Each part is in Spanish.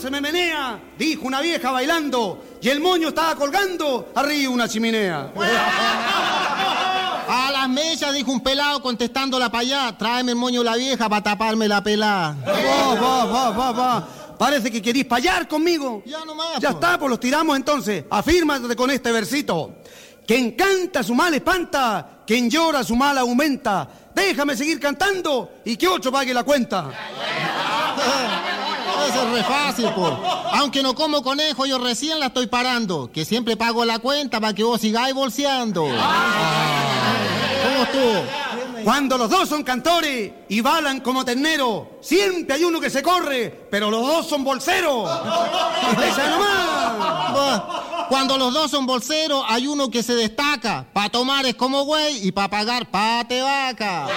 se me menea, dijo una vieja bailando, y el moño estaba colgando arriba una chimenea. A las mechas, dijo un pelado contestándola para allá, tráeme el moño la vieja para taparme la pelada. Vos. Parece que querís payar conmigo. Ya nomás. Ya está, pues los tiramos entonces. Afírmate con este versito. Quien canta su mal espanta, quien llora su mal aumenta. Déjame seguir cantando y que otro pague la cuenta. Eso es re fácil, po. Aunque no como conejo, yo recién la estoy parando. Que siempre pago la cuenta para que vos sigáis bolseando. ¿Cómo estuvo? Cuando los dos son cantores y balan como ternero, siempre hay uno que se corre, pero los dos son bolseros. ¡Esa nomás! Cuando los dos son bolseros, hay uno que se destaca. Pa' tomar es como güey y pa' pagar pate vaca.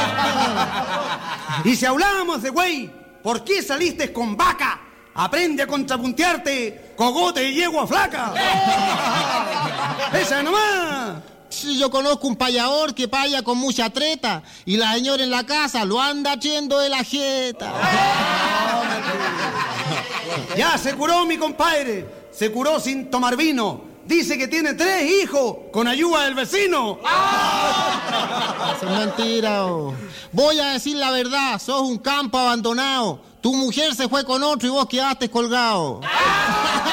Y si hablamos de güey, ¿por qué saliste con vaca? Aprende a contrapuntearte, cogote y yegua flaca. ¡Esa nomás! Sí, yo conozco un payador que paya con mucha treta y la señora en la casa lo anda haciendo de la jeta. Ya se curó mi compadre, se curó sin tomar vino. Dice que tiene 3 hijos con ayuda del vecino. Eso es mentira. Voy a decir la verdad, sos un campo abandonado. Tu mujer se fue con otro y vos quedaste colgado.